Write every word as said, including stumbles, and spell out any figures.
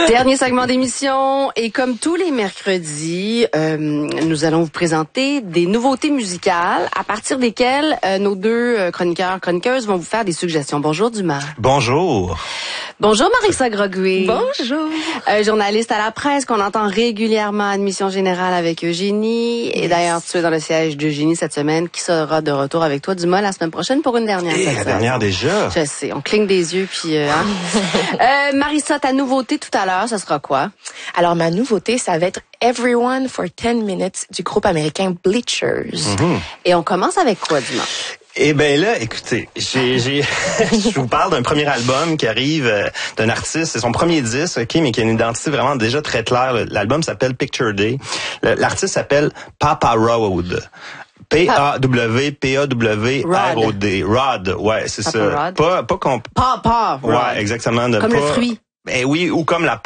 Dernier segment d'émission, et comme tous les mercredis, euh, nous allons vous présenter des nouveautés musicales à partir desquelles euh, nos deux euh, chroniqueurs, chroniqueuses vont vous faire des suggestions. Bonjour Dumas. Bonjour. Bonjour Marissa Grogoué. Bonjour. Euh, journaliste à la presse qu'on entend régulièrement à Admission Générale avec Eugénie. Yes. Et d'ailleurs, tu es dans le siège d'Eugénie cette semaine, qui sera de retour avec toi, Dumas, la semaine prochaine pour une dernière. Et la dernière déjà. Je sais, on cligne des yeux, puis... Euh, hein. euh, Marissa, ta nouveauté tout à l'heure, ça sera quoi? Alors, ma nouveauté, ça va être Everyone for ten minutes du groupe américain Bleachers. Mm-hmm. Et on commence avec quoi, Dumas? Eh ben là, écoutez, j'ai, j'ai, je vous parle d'un premier album qui arrive euh, d'un artiste, c'est son premier disque, ok, mais qui a une identité vraiment déjà très claire. L'album s'appelle Picture Day. L'artiste s'appelle Papa Road. P A W P A W R O D. Rod, ouais, c'est Papa ça. Rod. Pas, pas qu'on... Papa Rod. Ouais, exactement. De comme pas... le fruit. Ben oui, ou comme la